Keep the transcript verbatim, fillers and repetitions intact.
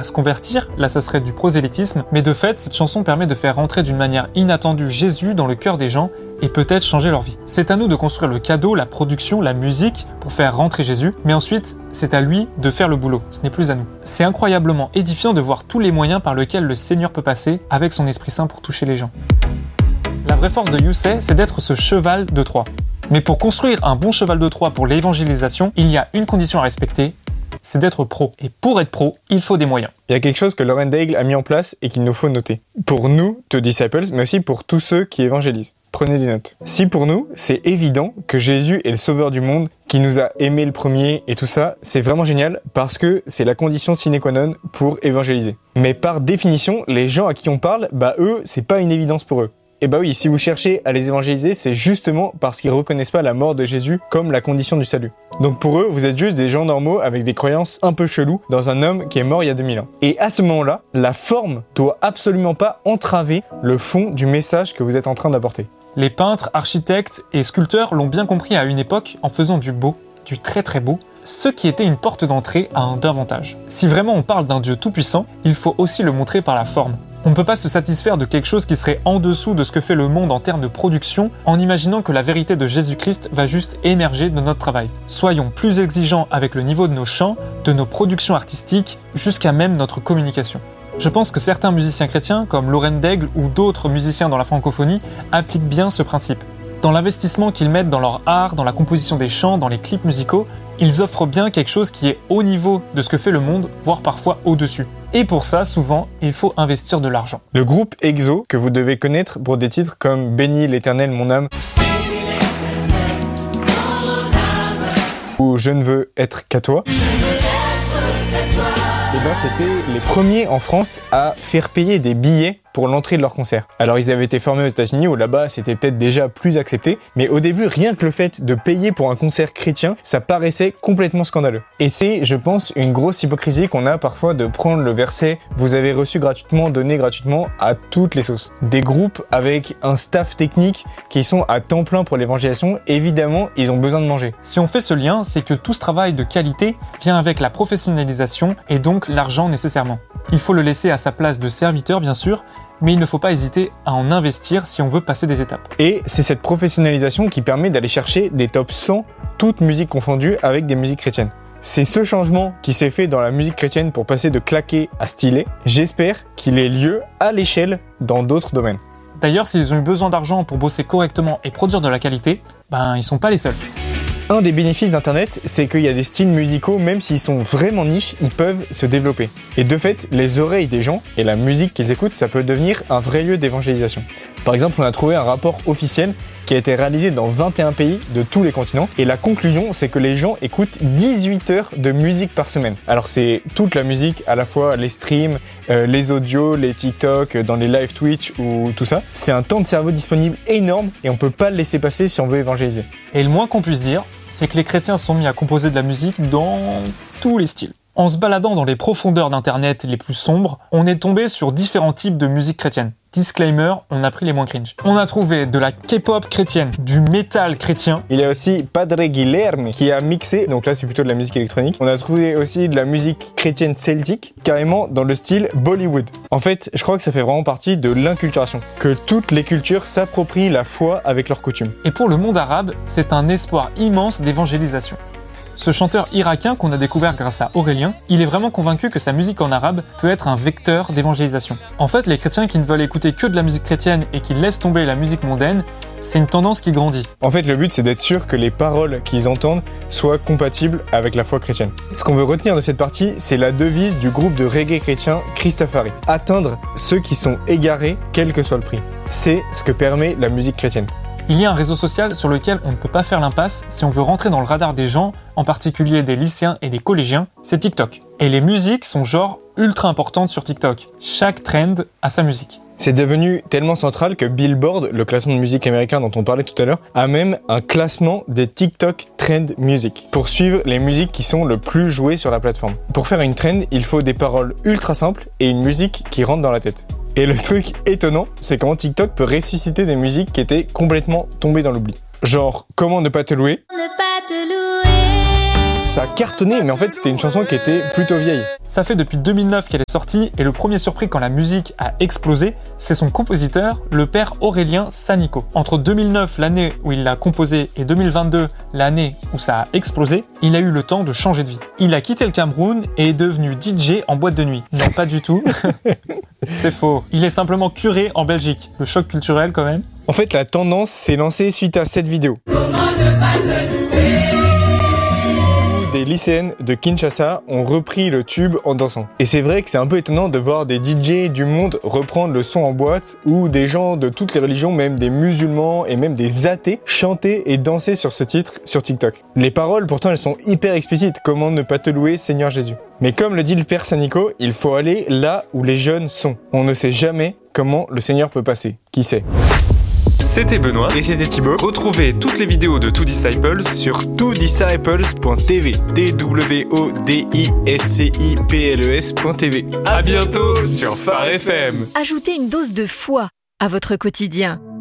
se convertir, là ça serait du prosélytisme, mais de fait, cette chanson permet de faire rentrer d'une manière inattendue Jésus dans le cœur des gens et peut-être changer leur vie. C'est à nous de construire le cadeau, la production, la musique pour faire rentrer Jésus, mais ensuite, c'est à lui de faire le boulot, ce n'est plus à nous. C'est incroyablement édifiant de voir tous les moyens par lesquels le Seigneur peut passer avec son Esprit Saint pour toucher les gens. La vraie force de YouSay, c'est d'être ce cheval de Troie. Mais pour construire un bon cheval de Troie pour l'évangélisation, il y a une condition à respecter, c'est d'être pro. Et pour être pro, il faut des moyens. Il y a quelque chose que Lauren Daigle a mis en place et qu'il nous faut noter. Pour nous, The Disciples, mais aussi pour tous ceux qui évangélisent. Prenez des notes. Si pour nous, c'est évident que Jésus est le sauveur du monde, qui nous a aimé le premier et tout ça, c'est vraiment génial parce que c'est la condition sine qua non pour évangéliser. Mais par définition, les gens à qui on parle, bah eux, c'est pas une évidence pour eux. Et bah oui, si vous cherchez à les évangéliser, c'est justement parce qu'ils reconnaissent pas la mort de Jésus comme la condition du salut. Donc pour eux, vous êtes juste des gens normaux avec des croyances un peu cheloues dans un homme qui est mort il y a deux mille ans. Et à ce moment-là, la forme doit absolument pas entraver le fond du message que vous êtes en train d'apporter. Les peintres, architectes et sculpteurs l'ont bien compris à une époque en faisant du beau, du très très beau, ce qui était une porte d'entrée à un davantage. Si vraiment on parle d'un Dieu tout-puissant, il faut aussi le montrer par la forme. On ne peut pas se satisfaire de quelque chose qui serait en dessous de ce que fait le monde en termes de production en imaginant que la vérité de Jésus-Christ va juste émerger de notre travail. Soyons plus exigeants avec le niveau de nos chants, de nos productions artistiques, jusqu'à même notre communication. Je pense que certains musiciens chrétiens, comme Lauren Daigle ou d'autres musiciens dans la francophonie, appliquent bien ce principe. Dans l'investissement qu'ils mettent dans leur art, dans la composition des chants, dans les clips musicaux, ils offrent bien quelque chose qui est au niveau de ce que fait le monde, voire parfois au-dessus. Et pour ça, souvent, il faut investir de l'argent. Le groupe EXO, que vous devez connaître pour des titres comme « Bénis l'Éternel, mon âme » ou « Je ne veux être qu'à toi », et ben, c'était les premiers en France à faire payer des billets pour l'entrée de leur concert. Alors ils avaient été formés aux États-Unis où là-bas c'était peut-être déjà plus accepté, mais au début rien que le fait de payer pour un concert chrétien, ça paraissait complètement scandaleux. Et c'est, je pense, une grosse hypocrisie qu'on a parfois de prendre le verset « Vous avez reçu gratuitement, donné gratuitement » à toutes les sauces. Des groupes avec un staff technique qui sont à temps plein pour l'évangélisation, évidemment ils ont besoin de manger. Si on fait ce lien, c'est que tout ce travail de qualité vient avec la professionnalisation et donc l'argent nécessairement. Il faut le laisser à sa place de serviteur bien sûr, mais il ne faut pas hésiter à en investir si on veut passer des étapes. Et c'est cette professionnalisation qui permet d'aller chercher des top cent, toutes musiques confondues, avec des musiques chrétiennes. C'est ce changement qui s'est fait dans la musique chrétienne pour passer de claqué à stylé. J'espère qu'il ait lieu à l'échelle dans d'autres domaines. D'ailleurs, s'ils ont eu besoin d'argent pour bosser correctement et produire de la qualité, ben ils sont pas les seuls. Un des bénéfices d'Internet, c'est qu'il y a des styles musicaux, même s'ils sont vraiment niches, ils peuvent se développer. Et de fait, les oreilles des gens et la musique qu'ils écoutent, ça peut devenir un vrai lieu d'évangélisation. Par exemple, on a trouvé un rapport officiel qui a été réalisé dans vingt et un pays de tous les continents. Et la conclusion, c'est que les gens écoutent dix-huit heures de musique par semaine. Alors c'est toute la musique, à la fois les streams, euh, les audios, les TikTok, dans les live Twitch ou tout ça. C'est un temps de cerveau disponible énorme et on peut pas le laisser passer si on veut évangéliser. Et le moins qu'on puisse dire, c'est que les chrétiens sont mis à composer de la musique dans tous les styles. En se baladant dans les profondeurs d'Internet les plus sombres, on est tombé sur différents types de musique chrétienne. Disclaimer, on a pris les moins cringe. On a trouvé de la K-pop chrétienne, du métal chrétien. Il y a aussi Padre Guilherme qui a mixé, donc là c'est plutôt de la musique électronique. On a trouvé aussi de la musique chrétienne celtique, carrément dans le style Bollywood. En fait, je crois que ça fait vraiment partie de l'inculturation, que toutes les cultures s'approprient la foi avec leurs coutumes. Et pour le monde arabe, c'est un espoir immense d'évangélisation. Ce chanteur irakien qu'on a découvert grâce à Aurélien, il est vraiment convaincu que sa musique en arabe peut être un vecteur d'évangélisation. En fait, les chrétiens qui ne veulent écouter que de la musique chrétienne et qui laissent tomber la musique mondaine, c'est une tendance qui grandit. En fait, le but, c'est d'être sûr que les paroles qu'ils entendent soient compatibles avec la foi chrétienne. Ce qu'on veut retenir de cette partie, c'est la devise du groupe de reggae chrétien Christafari. Atteindre ceux qui sont égarés, quel que soit le prix. C'est ce que permet la musique chrétienne. Il y a un réseau social sur lequel on ne peut pas faire l'impasse si on veut rentrer dans le radar des gens, en particulier des lycéens et des collégiens, c'est TikTok. Et les musiques sont genre ultra importantes sur TikTok. Chaque trend a sa musique. C'est devenu tellement central que Billboard, le classement de musique américain dont on parlait tout à l'heure, a même un classement des TikTok Trend Music pour suivre les musiques qui sont le plus jouées sur la plateforme. Pour faire une trend, il faut des paroles ultra simples et une musique qui rentre dans la tête. Et le truc étonnant, c'est comment TikTok peut ressusciter des musiques qui étaient complètement tombées dans l'oubli. Genre, comment ne pas te louer ? Ne pas te louer. ça a cartonné, mais en fait c'était une chanson qui était plutôt vieille. Ça fait depuis deux mille neuf qu'elle est sortie, et le premier surpris quand la musique a explosé, c'est son compositeur, le père Aurélien Sanico. Entre deux mille neuf, l'année où il l'a composée, et deux mille vingt-deux, l'année où ça a explosé, il a eu le temps de changer de vie. Il a quitté le Cameroun et est devenu D J en boîte de nuit. Non, pas du tout. C'est faux. Il est simplement curé en Belgique. Le choc culturel quand même. En fait, la tendance s'est lancée suite à cette vidéo. Des lycéennes de Kinshasa ont repris le tube en dansant. Et c'est vrai que c'est un peu étonnant de voir des D J du monde reprendre le son en boîte ou des gens de toutes les religions, même des musulmans et même des athées, chanter et danser sur ce titre sur TikTok. Les paroles, pourtant, elles sont hyper explicites. Comment ne pas te louer, Seigneur Jésus. Mais comme le dit le père Sanico, il faut aller là où les jeunes sont. On ne sait jamais comment le Seigneur peut passer. Qui sait ? C'était Benoît et c'était Thibaut. Retrouvez toutes les vidéos de Two Disciples sur two disciples point t v. T W O D I S C I P L E S point t v. À bientôt sur Phare F M. Ajoutez une dose de foi à votre quotidien.